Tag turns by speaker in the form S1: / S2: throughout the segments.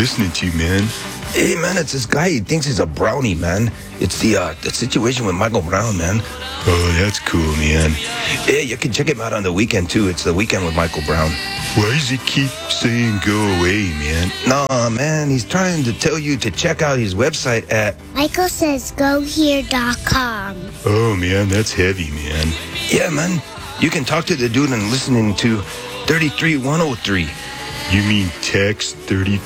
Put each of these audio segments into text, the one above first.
S1: listening to, man?
S2: Hey, man, it's this guy. He thinks he's a brownie, man. It's the situation with Michael Brown, man.
S1: Oh, that's cool, man.
S2: Yeah, you can check him out on the weekend, too. It's the weekend with Michael Brown.
S1: Why does he keep saying go away, man?
S2: Nah, man, he's trying to tell you to check out his website at
S3: michaelsaysgohere.com.
S1: Oh, man, that's heavy, man.
S2: Yeah, man. You can talk to the dude and listening to 33103.
S1: You mean text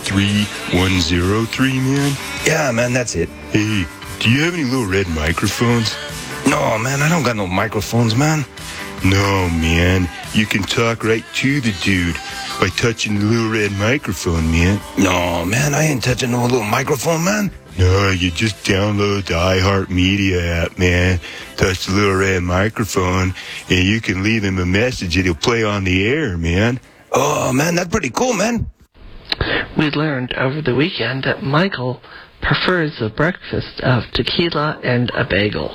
S1: 33103, man?
S2: Yeah, man, that's it.
S1: Hey, do you have any little red microphones?
S2: No, man, I don't got no microphones, man.
S1: No, man. You can talk right to the dude by touching the little red microphone, man.
S2: No, man, I ain't touching no little microphone, man.
S1: No, you just download the iHeartMedia app, man. Touch the little red microphone, and you can leave him a message. It'll play on the air, man.
S2: Oh, man, that's pretty cool, man.
S4: We learned over the weekend that Michael prefers a breakfast of tequila and a bagel.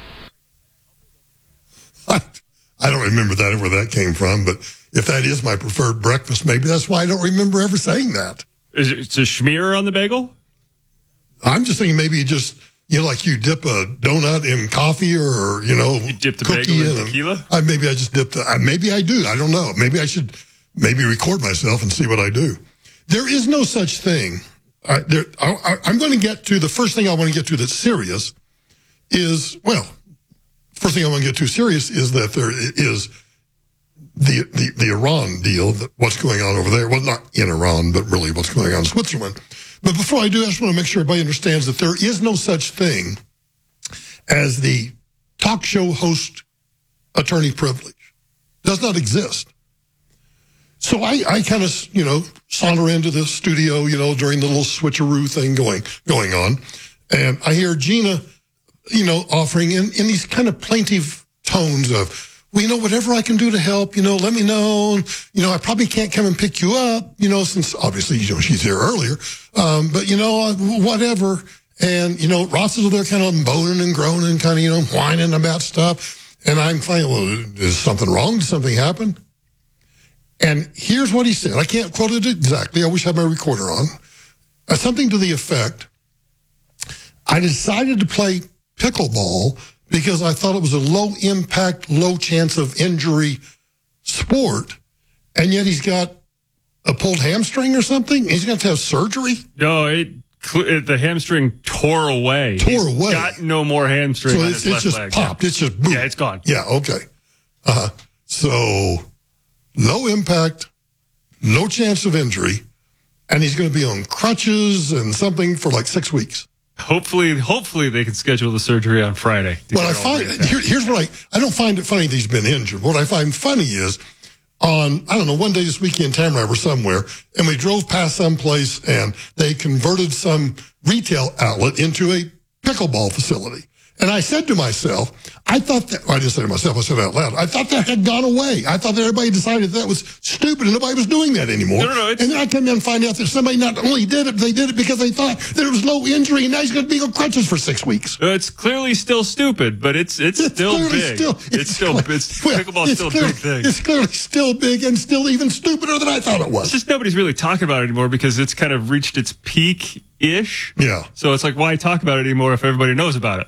S5: I don't remember where that came from, but if that is my preferred breakfast, maybe that's why I don't remember ever saying that.
S6: Is it a schmear on the bagel?
S5: I'm just thinking maybe just, like you dip a donut in coffee or,
S6: You dip the
S5: cookie
S6: bagel in tequila?
S5: Maybe I just dip maybe I do. I don't know. Maybe I should record myself and see what I do. There is no such thing. I'm going to get to the first thing I want to get to that's serious first thing I want to get to serious is that there is the Iran deal, what's going on over there. Well, not in Iran, but really what's going on in Switzerland. But before I do, I just want to make sure everybody understands that there is no such thing as the talk show host attorney privilege. Does not exist. So I kind of, saunter into the studio, during the little switcheroo thing going on. And I hear Gina, offering in these kind of plaintive tones of, whatever I can do to help, let me know. I probably can't come and pick you up, since obviously, she's here earlier. But, whatever. And, Ross is there kind of moaning and groaning, kind of, whining about stuff. And I'm thinking, well, is something wrong? Did something happen? And here's what he said. I can't quote it exactly. I wish I had my recorder on. Something to the effect, I decided to play pickleball because I thought it was a low-impact, low-chance-of-injury sport, and yet he's got a pulled hamstring or something? He's going to have surgery?
S6: No, the hamstring tore away. He's got no more hamstring on his left leg. So it's just
S5: popped. It's just boom.
S6: Yeah, it's gone.
S5: Yeah, okay. So low impact, no chance of injury, and he's going to be on crutches and something for like 6 weeks.
S6: Hopefully they can schedule the surgery on Friday.
S5: Well, here's what I don't find it funny that he's been injured. What I find funny is one day this weekend, Tamara and I were somewhere, and we drove past some place, and they converted some retail outlet into a pickleball facility. And I said to myself, I didn't say to myself, I said it out loud, I thought that had gone away. I thought that everybody decided that was stupid and nobody was doing that anymore.
S6: No.
S5: And then I come in and find out that somebody not only did it, they did it because they thought that it was low injury, and now he's going to be on crutches for 6 weeks.
S6: It's clearly still stupid, but it's still big. Pickleball's still a big thing.
S5: It's clearly still big and still even stupider than I thought it was.
S6: It's just nobody's really talking about it anymore because it's kind of reached its peak-ish.
S5: Yeah.
S6: So it's like, why talk about it anymore if everybody knows about it?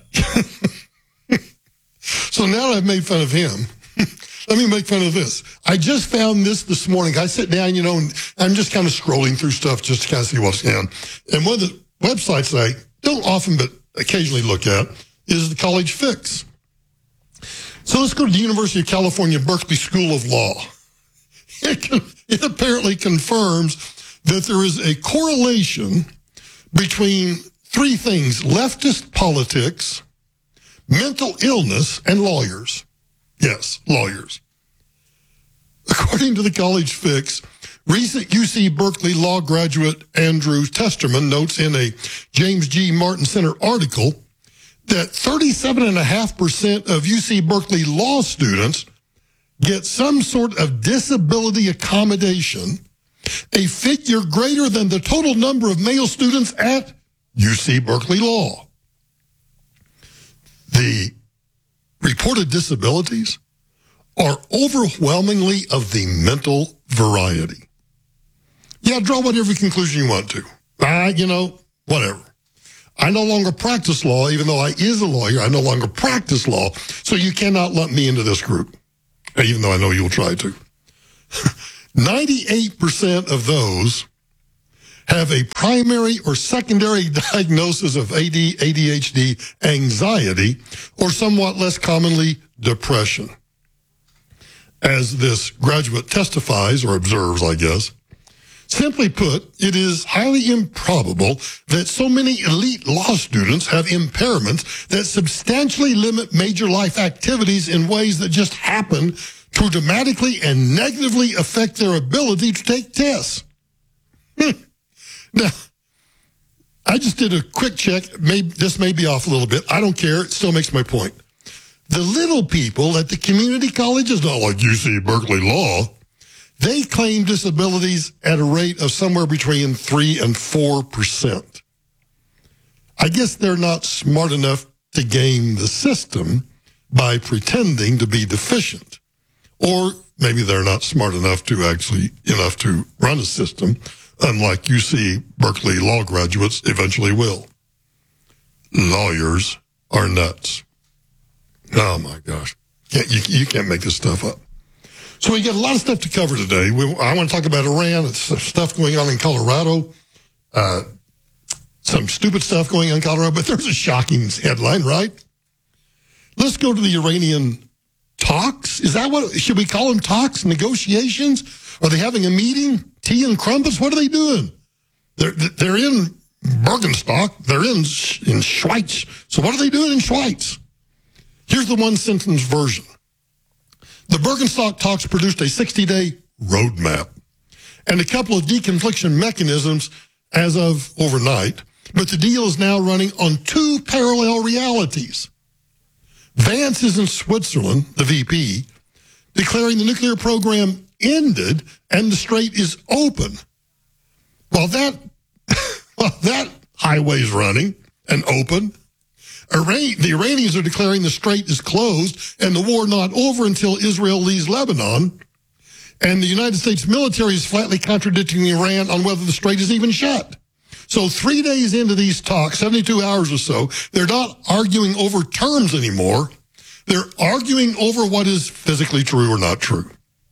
S5: So now that I've made fun of him, let me make fun of this. I just found this morning. I sit down, and I'm just kind of scrolling through stuff just to kind of see what's down. And one of the websites that I don't often but occasionally look at is the College Fix. So let's go to the University of California, Berkeley School of Law. It apparently confirms that there is a correlation between three things: leftist politics, mental illness, and lawyers. Yes, lawyers. According to the College Fix, recent UC Berkeley law graduate Andrew Testerman notes in a James G. Martin Center article that 37.5% of UC Berkeley law students get some sort of disability accommodation, a figure greater than the total number of male students at UC Berkeley Law. The reported disabilities are overwhelmingly of the mental variety. Yeah, draw whatever conclusion you want to. whatever. I no longer practice law, even though I is a lawyer. I no longer practice law, so you cannot lump me into this group, even though I know you'll try to. 98% of those have a primary or secondary diagnosis of ADHD, anxiety, or somewhat less commonly, depression. As this graduate testifies, or observes, I guess, simply put, it is highly improbable that so many elite law students have impairments that substantially limit major life activities in ways that just happen to dramatically and negatively affect their ability to take tests. Now, I just did a quick check. This may be off a little bit. I don't care. It still makes my point. The little people at the community colleges, not like UC Berkeley Law, they claim disabilities at a rate of somewhere between 3 and 4%. I guess they're not smart enough to game the system by pretending to be deficient. Or maybe they're not smart enough to run a system, unlike UC Berkeley law graduates eventually will. Lawyers are nuts. Oh my gosh. You can't make this stuff up. So we got a lot of stuff to cover today. I want to talk about Iran. It's stuff going on in Colorado. Some stupid stuff going on in Colorado, but there's a shocking headline, right? Let's go to the Iranian talks. Is that what, should we call them talks, negotiations? Are they having a meeting? Tea and crumpets? What are they doing? They're in Bergenstock. They're in Schweiz. So what are they doing in Schweiz? Here's the one-sentence version. The Bergenstock talks produced a 60-day roadmap and a couple of deconfliction mechanisms as of overnight, but the deal is now running on 2 parallel realities. Vance is in Switzerland, the VP, declaring the nuclear program ended and the strait is open. While that highway is running and open, the Iranians are declaring the strait is closed and the war not over until Israel leaves Lebanon. And the United States military is flatly contradicting Iran on whether the strait is even shut. So 3 days into these talks, 72 hours or so, they're not arguing over terms anymore. They're arguing over what is physically true or not true.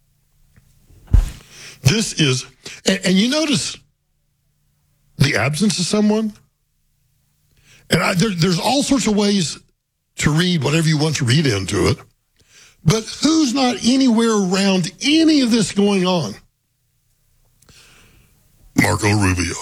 S5: This is, and you notice the absence of someone. And there's all sorts of ways to read whatever you want to read into it. But who's not anywhere around any of this going on? Marco Rubio.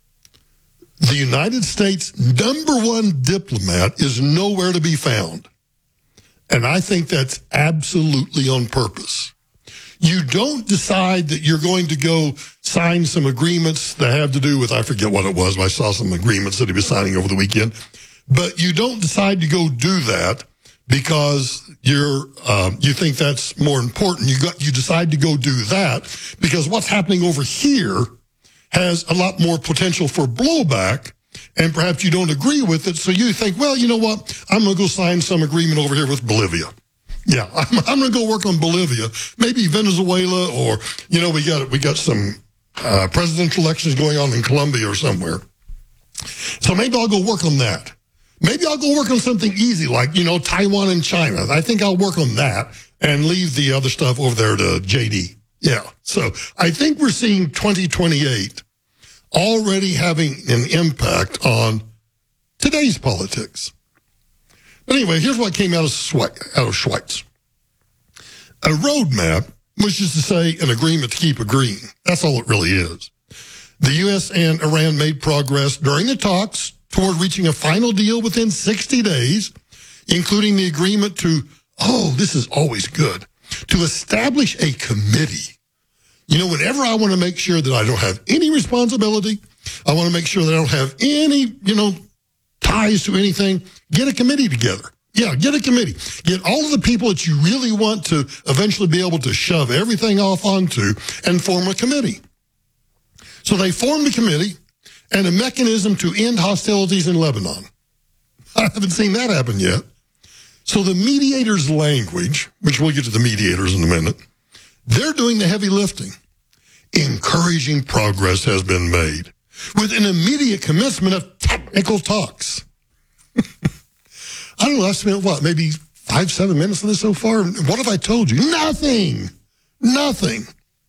S5: The United States' #1 diplomat is nowhere to be found. And I think that's absolutely on purpose. You don't decide that you're going to go sign some agreements that have to do with, I forget what it was, but I saw some agreements that he was signing over the weekend. But you don't decide to go do that because you think that's more important. You decide to go do that because what's happening over here has a lot more potential for blowback, and perhaps you don't agree with it. So you think, well, you know what? I'm going to go sign some agreement over here with Bolivia. Yeah, I'm going to go work on Bolivia, maybe Venezuela, or, we got some presidential elections going on in Colombia or somewhere. So maybe I'll go work on that. Maybe I'll go work on something easy like, Taiwan and China. I think I'll work on that and leave the other stuff over there to JD. Yeah, so I think we're seeing 2028 already having an impact on today's politics. But anyway, here's what came out of Schweiz. A roadmap, which is to say an agreement to keep agreeing. That's all it really is. The U.S. and Iran made progress during the talks toward reaching a final deal within 60 days, including the agreement to, this is always good, to establish a committee. Whenever I want to make sure that I don't have any responsibility, I want to make sure that I don't have any, ties to anything, get a committee together. Yeah, get a committee. Get all of the people that you really want to eventually be able to shove everything off onto and form a committee. So they formed a committee and a mechanism to end hostilities in Lebanon. I haven't seen that happen yet. So the mediators' language, which we'll get to the mediators in a minute, they're doing the heavy lifting. Encouraging progress has been made. with an immediate commencement of technical talks. I don't know, I've spent, maybe 5-7 minutes on this so far? What have I told you? Nothing.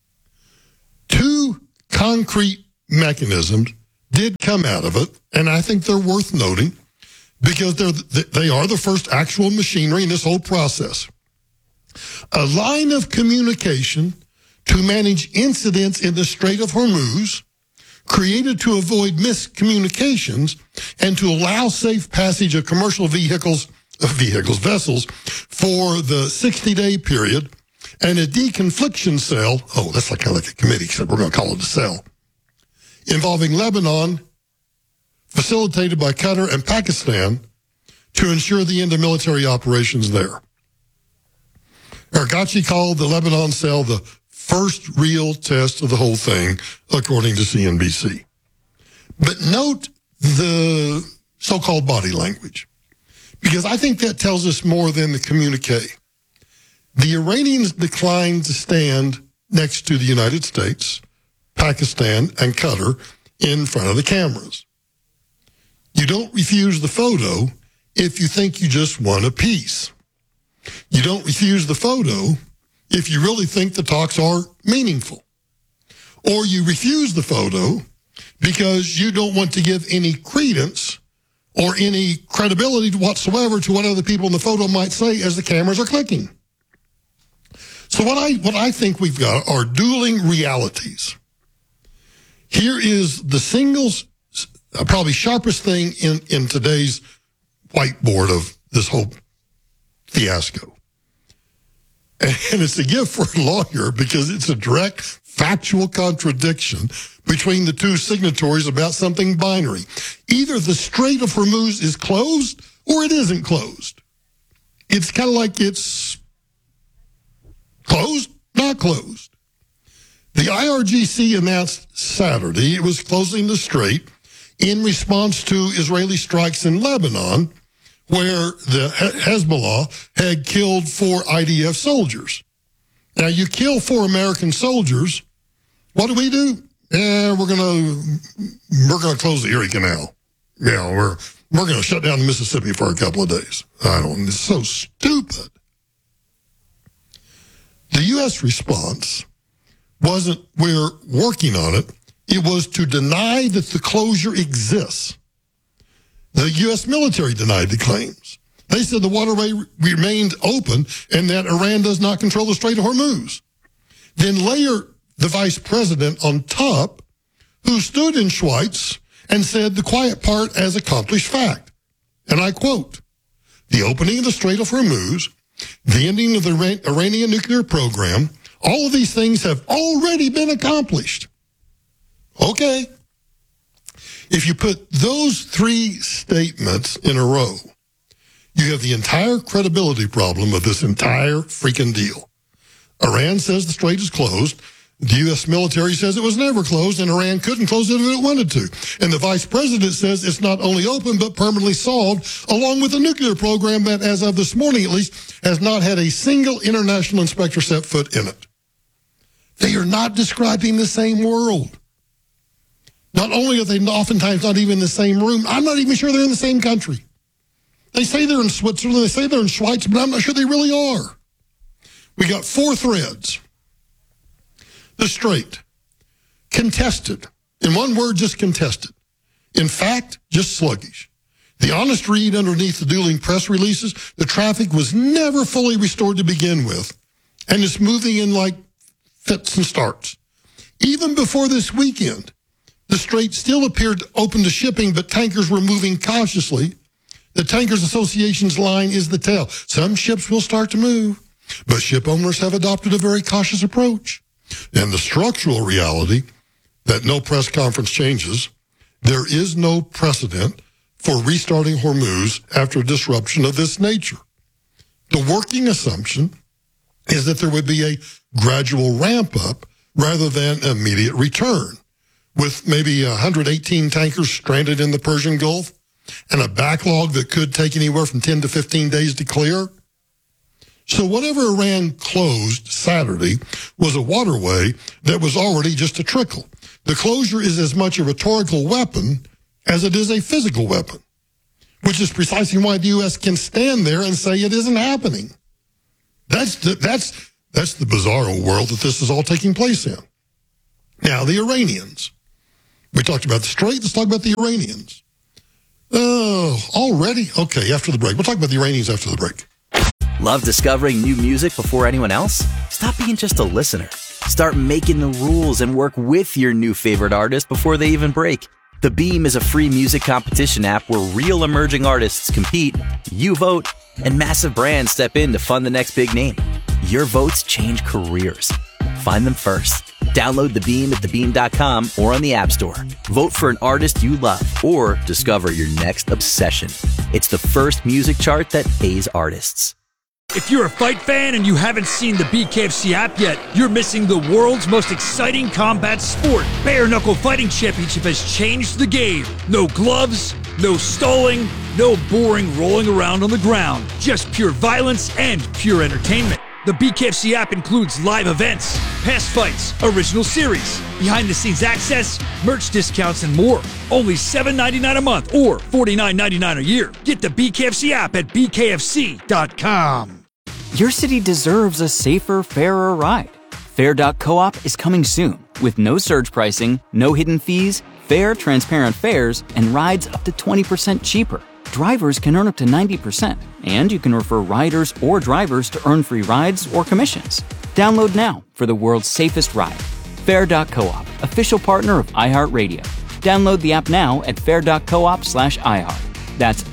S5: 2 concrete mechanisms did come out of it, and I think they're worth noting because they are the first actual machinery in this whole process. A line of communication to manage incidents in the Strait of Hormuz, created to avoid miscommunications and to allow safe passage of commercial vessels for the 60-day period, and a deconfliction cell, that's kind of like a committee, except we're going to call it a cell, involving Lebanon, facilitated by Qatar and Pakistan, to ensure the end of military operations there. Arghachi called the Lebanon cell the first real test of the whole thing, according to CNBC. But note the so-called body language, because I think that tells us more than the communique. The Iranians declined to stand next to the United States, Pakistan, and Qatar in front of the cameras. You don't refuse the photo if you think you just won a piece. You don't refuse the photo if you really think the talks are meaningful. Or you refuse the photo because you don't want to give any credence or any credibility whatsoever to what other people in the photo might say as the cameras are clicking. So what I think we've got are dueling realities. Here is the single, probably sharpest thing in today's whiteboard of this whole fiasco. And it's a gift for a lawyer because it's a direct factual contradiction between the 2 signatories about something binary. Either the Strait of Hormuz is closed or it isn't closed. It's kind of like it's closed, not closed. The IRGC announced Saturday it was closing the strait in response to Israeli strikes in Lebanon, where the Hezbollah had killed 4 IDF soldiers. Now, you kill 4 American soldiers, what do? We're gonna close the Erie Canal. We're gonna shut down the Mississippi for a couple of days. It's so stupid. The U.S. response wasn't, we're working on it. It was to deny that the closure exists. The U.S. military denied the claims. They said the waterway remained open and that Iran does not control the Strait of Hormuz. Then layer the vice president on top, who stood in Schweitz and said the quiet part as accomplished fact. And I quote, the opening of the Strait of Hormuz, the ending of the Iranian nuclear program, all of these things have already been accomplished. Okay. If you put those 3 statements in a row, you have the entire credibility problem of this entire freaking deal. Iran says the strait is closed. The U.S. military says it was never closed, and Iran couldn't close it if it wanted to. And the vice president says it's not only open, but permanently solved, along with a nuclear program that, as of this morning at least, has not had a single international inspector set foot in it. They are not describing the same world. Not only are they oftentimes not even in the same room, I'm not even sure they're in the same country. They say they're in Switzerland, they say they're in Schweiz, but I'm not sure they really are. We got 4 threads. The strait, contested. In one word, just contested. In fact, just sluggish. The honest read underneath the dueling press releases, the traffic was never fully restored to begin with, and it's moving in like fits and starts. Even before this weekend, the strait still appeared open to shipping, but tankers were moving cautiously. The Tankers Association's line is the tale. Some ships will start to move, but ship owners have adopted a very cautious approach. And the structural reality that no press conference changes, there is no precedent for restarting Hormuz after a disruption of this nature. The working assumption is that there would be a gradual ramp up rather than immediate return, with maybe 118 tankers stranded in the Persian Gulf and a backlog that could take anywhere from 10 to 15 days to clear. So whatever Iran closed Saturday was a waterway that was already just a trickle. the closure is as much a rhetorical weapon as it is a physical weapon, which is precisely why the U.S. can stand there and say it isn't happening. That's the bizarro world that this is all taking place in. Now, the Iranians. We talked about the Strait. Let's talk about the Iranians. Oh, already? Okay, after the break. We'll talk about the Iranians after the break.
S3: Love discovering new music before anyone else? Stop being just a listener. Start making the rules and work with your new favorite artist before they even break. The Beam is a free music competition app where real emerging artists compete, you vote, and massive brands step in to fund the next big name. Your votes change careers. Find them first. Download The Beam at thebeam.com or on the App Store. Vote for an artist you love or discover your next obsession. It's the first music chart that pays artists.
S7: If you're a fight fan and you haven't seen the BKFC app yet, you're missing the world's most exciting combat sport. Bare Knuckle Fighting Championship has changed the game. No gloves, no stalling, no boring rolling around on the ground. Just pure violence and pure entertainment. The BKFC app includes live events, past fights, original series, behind-the-scenes access, merch discounts, and more. Only $7.99 a month or $49.99 a year. Get the BKFC app at bkfc.com.
S8: Your city deserves a safer, fairer ride. Fair.coop is coming soon with no surge pricing, no hidden fees, fair, transparent fares, and rides up to 20% cheaper. Drivers can earn up to 90%, and you can refer riders or drivers to earn free rides or commissions. Download now for the world's safest ride. Fair.coop, official partner of iHeartRadio. Download the app now at fair.coop/iHeart. That's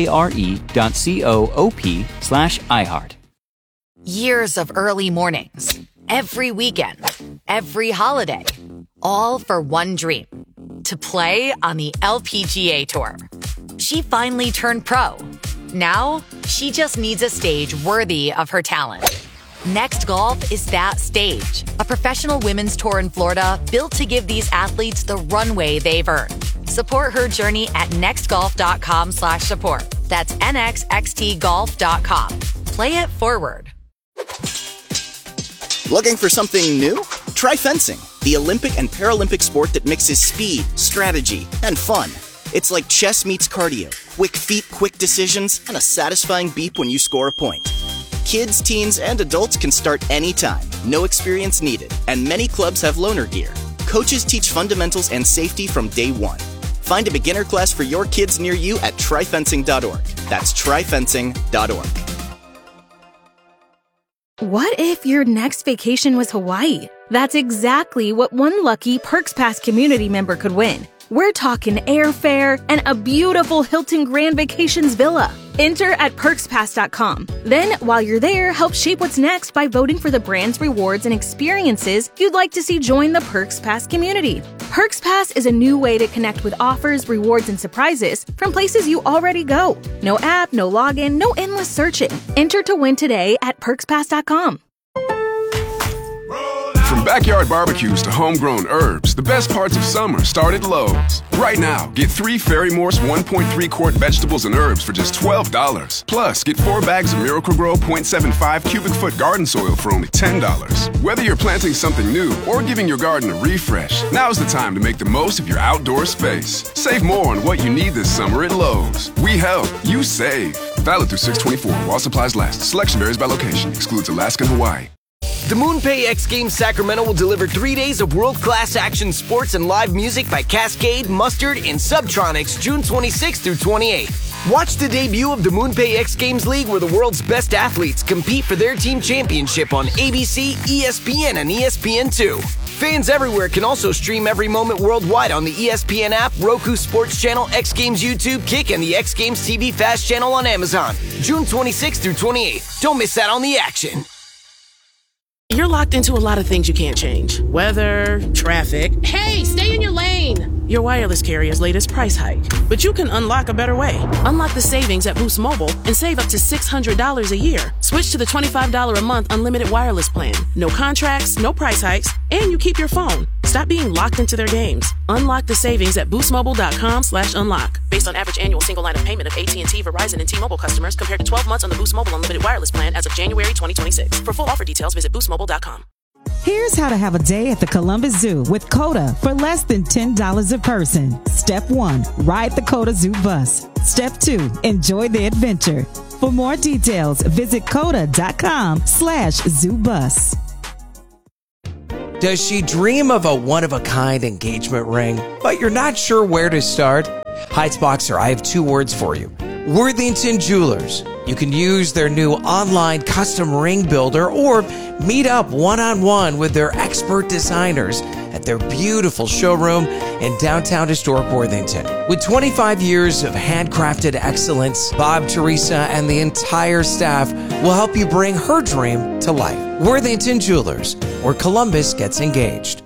S8: FARE.coop/iHeart.
S9: Years of early mornings, every weekend, every holiday, all for one dream, to play on the LPGA Tour. She finally turned pro. Now, she just needs a stage worthy of her talent. Next Golf is that stage, a professional women's tour in Florida built to give these athletes the runway they've earned. Support her journey at nextgolf.com/support. That's nxxtgolf.com. Play it forward.
S10: Looking for something new? Try fencing, the Olympic and Paralympic sport that mixes speed, strategy, and fun. It's like chess meets cardio, quick feet, quick decisions, and a satisfying beep when you score a point. Kids, teens, and adults can start anytime, no experience needed, and many clubs have loaner gear. Coaches teach fundamentals and safety from day one. Find a beginner class for your kids near you at tryfencing.org. That's tryfencing.org.
S11: What if your next vacation was Hawaii? That's exactly what one lucky Perks Pass community member could win. We're talking airfare and a beautiful Hilton Grand Vacations villa. Enter at perkspass.com. Then, while you're there, help shape what's next by voting for the brands, rewards, and experiences you'd like to see join the Perks Pass community. Perks Pass is a new way to connect with offers, rewards, and surprises from places you already go. No app, no login, no endless searching. Enter to win today at perkspass.com.
S12: From backyard barbecues to homegrown herbs, the best parts of summer start at Lowe's. Right now, get 3 Ferry Morse 1.3-quart vegetables and herbs for just $12. Plus, get 4 bags of Miracle-Gro 0.75 cubic foot garden soil for only $10. Whether you're planting something new or giving your garden a refresh, now's the time to make the most of your outdoor space. Save more on what you need this summer at Lowe's. We help, you save. Valid through 6/24 while supplies last. Selection varies by location. Excludes Alaska and Hawaii.
S13: The MoonPay X Games Sacramento will deliver 3 days of world-class action sports and live music by Cascade, Mustard, and Subtronics June 26th through 28th. Watch the debut of the MoonPay X Games League where the world's best athletes compete for their team championship on ABC, ESPN, and ESPN2. Fans everywhere can also stream every moment worldwide on the ESPN app, Roku Sports Channel, X Games YouTube, Kick, and the X Games TV Fast Channel on Amazon. June 26th through 28th. Don't miss out on the action.
S14: You're locked into a lot of things you can't change. Weather, traffic. Hey, stay in your lane! Your wireless carrier's latest price hike. But you can unlock a better way. Unlock the savings at Boost Mobile and save up to $600 a year. Switch to the $25 a month unlimited wireless plan. No contracts, no price hikes, and you keep your phone. Stop being locked into their games. Unlock the savings at boostmobile.com/unlock. Based on average annual single line of payment of AT&T, Verizon, and T-Mobile customers compared to 12 months on the Boost Mobile unlimited wireless plan as of January 2026. For full offer details, visit boostmobile.com.
S15: Here's how to have a day at the Columbus Zoo with COTA for less than $10 a person. Step 1, ride the COTA Zoo bus. Step 2, enjoy the adventure. For more details, visit COTA.com/zoobus.
S16: Does she dream of a one-of-a-kind engagement ring, but you're not sure where to start? Heights Boxer, I have 2 words for you. Worthington Jewelers. You can use their new online custom ring builder or meet up one-on-one with their expert designers at their beautiful showroom in downtown historic Worthington. With 25 years of handcrafted excellence, Bob, Teresa, and the entire staff will help you bring her dream to life. Worthington Jewelers, where Columbus gets engaged.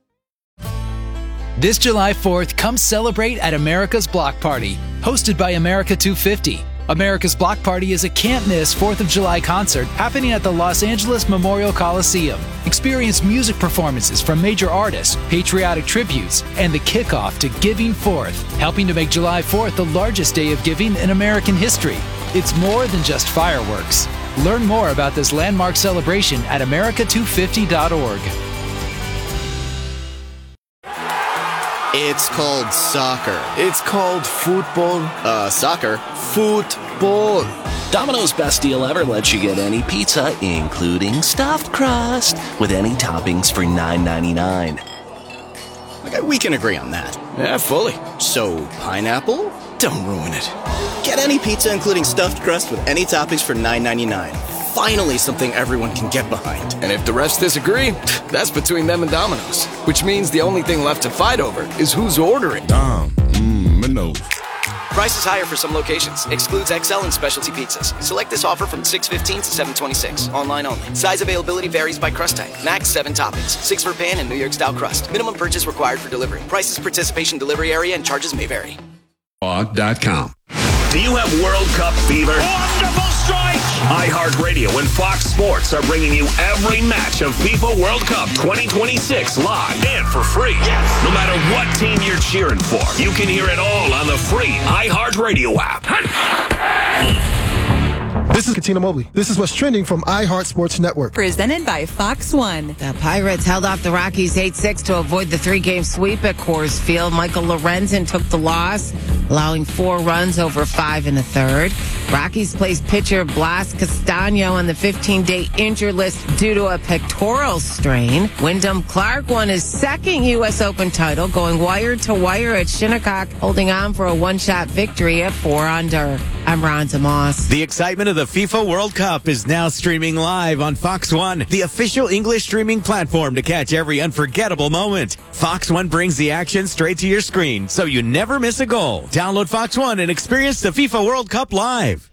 S17: This July 4th, come celebrate at America's Block Party, hosted by America 250. America's Block Party is a can't-miss 4th of July concert happening at the Los Angeles Memorial Coliseum. Experience music performances from major artists, patriotic tributes, and the kickoff to Giving Forth, helping to make July 4th the largest day of giving in American history. It's more than just fireworks. Learn more about this landmark celebration at america250.org.
S10: It's called soccer.
S18: It's called football.
S10: Soccer.
S18: Football.
S19: Domino's best deal ever lets you get any pizza, including stuffed crust, with any toppings for $9.99.
S10: Okay, we can agree on that.
S18: Yeah, fully.
S10: So, pineapple?
S18: Don't ruin it.
S10: Get any pizza, including stuffed crust, with any toppings for $9.99. Finally, something everyone can get behind.
S18: And if the refs disagree, that's between them and Domino's. Which means the only thing left to fight over is who's ordering.
S20: Domino's.
S13: Price is higher for some locations. Excludes XL and specialty pizzas. Select this offer from 6/15 to 7/26. Online only. Size availability varies by crust type. Max 7 toppings. 6 for pan and New York style crust. Minimum purchase required for delivery. Prices, participation, delivery area, and charges may vary.
S20: .com.
S21: Do you have World Cup fever?
S22: Wonderful strike!
S21: iHeartRadio and Fox Sports are bringing you every match of FIFA World Cup 2026 live and for free.
S22: Yes.
S21: No matter what team you're cheering for, you can hear it all on the free iHeartRadio app.
S23: This is Katina Mobley. This is what's trending from iHeart Sports Network.
S24: Presented by Fox One.
S25: The Pirates held off the Rockies 8-6 to avoid the 3-game sweep at Coors Field. Michael Lorenzen took the loss, allowing 4 runs over 5 in the third. Rockies placed pitcher Blas Castano on the 15-day injured list due to a pectoral strain. Wyndham Clark won his second U.S. Open title, going wire to wire at Shinnecock, holding on for a one-shot victory at 4 under. I'm Ron Moss.
S26: The excitement of the FIFA World Cup is now streaming live on Fox One, the official English streaming platform to catch every unforgettable moment. Fox One brings the action straight to your screen, so you never miss a goal. Download Fox One and experience the FIFA World Cup live.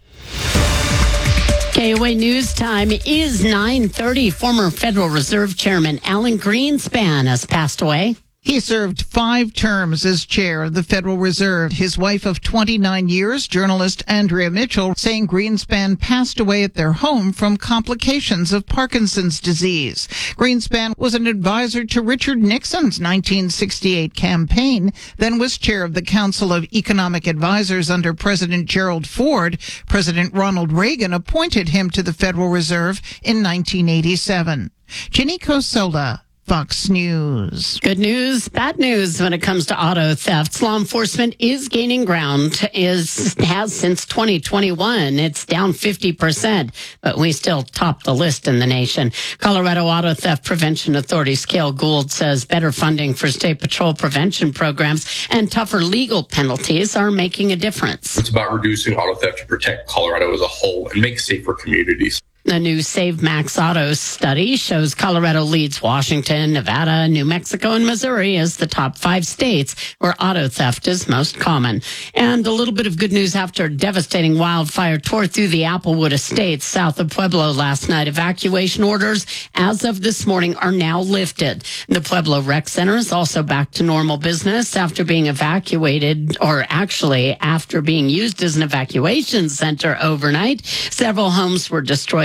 S27: KOA News Time is 9:30. Former Federal Reserve Chairman Alan Greenspan has passed away.
S28: He served 5 terms as chair of the Federal Reserve. His wife of 29 years, journalist Andrea Mitchell, saying Greenspan passed away at their home from complications of Parkinson's disease. Greenspan was an advisor to Richard Nixon's 1968 campaign, then was chair of the Council of Economic Advisors under President Gerald Ford. President Ronald Reagan appointed him to the Federal Reserve in 1987. Ginny Cosola, Fox News.
S27: Good news, bad news when it comes to auto thefts. Law enforcement is gaining ground, has since 2021. It's down 50%, but we still top the list in the nation. Colorado Auto Theft Prevention Authority Cale Gould says better funding for state patrol prevention programs and tougher legal penalties are making a difference.
S29: It's about reducing auto theft to protect Colorado as a whole and make safer communities.
S27: The new Save Max Auto study shows Colorado leads Washington, Nevada, New Mexico, and Missouri as the top 5 states where auto theft is most common. And a little bit of good news after a devastating wildfire tore through the Applewood Estates south of Pueblo last night. Evacuation orders as of this morning are now lifted. The Pueblo Rec Center is also back to normal business after being evacuated, or actually after being used as an evacuation center overnight. Several homes were destroyed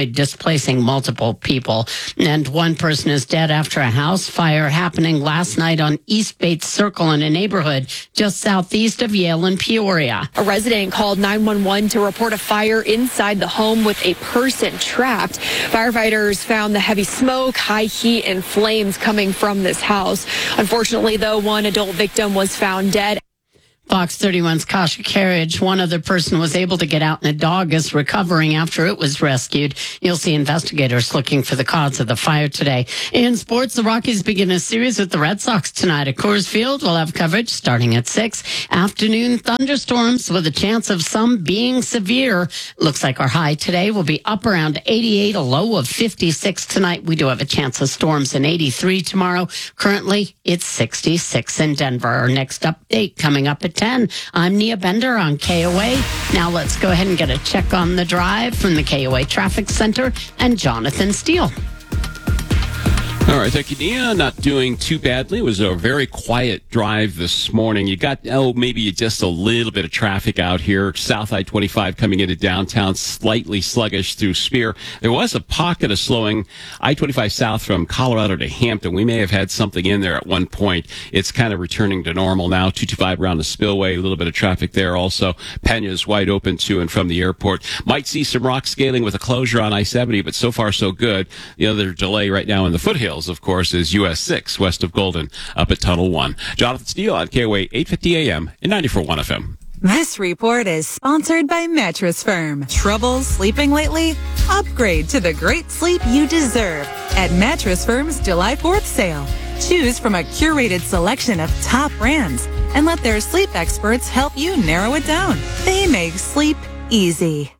S27: destroyed, displacing multiple people. And one person is dead after a house fire happening last night on East Bates Circle in a neighborhood just southeast of Yale and Peoria.
S1: A resident called 911 to report a fire inside the home with a person trapped. Firefighters found the heavy smoke, high heat, and flames coming from this house. Unfortunately, though, one adult victim was found dead.
S27: Fox 31's Kasha Carriage, one other person was able to get out, and a dog is recovering after it was rescued. You'll see investigators looking for the cause of the fire today. In sports, the Rockies begin a series with the Red Sox tonight at Coors Field. We'll have coverage starting at 6. Afternoon thunderstorms with a chance of some being severe. Looks like our high today will be up around 88, a low of 56 tonight. We do have a chance of storms in 83 tomorrow. Currently, it's 66 in Denver. Our next update coming up at 10. I'm Nia Bender on KOA. Now let's go ahead and get a check on the drive from the KOA Traffic Center and Jonathan Steele.
S2: All right, thank you, Nia. Not doing too badly. It was a very quiet drive this morning. You got, maybe just a little bit of traffic out here. South I-25 coming into downtown, slightly sluggish through Spear. There was a pocket of slowing I-25 south from Colorado to Hampton. We may have had something in there at one point. It's kind of returning to normal now. 225 around the Spillway, a little bit of traffic there also. Pena's wide open to and from the airport. Might see some rock scaling with a closure on I-70, but so far so good. The other delay right now in the foothills, of course, is US 6 west of Golden up at Tunnel 1. Jonathan Steele on KOA 850 AM and 94.1 FM.
S24: This report is sponsored by Mattress Firm. Trouble sleeping lately? Upgrade to the great sleep you deserve at Mattress Firm's July 4th sale. Choose from a curated selection of top brands and let their sleep experts help you narrow it down. They make sleep easy.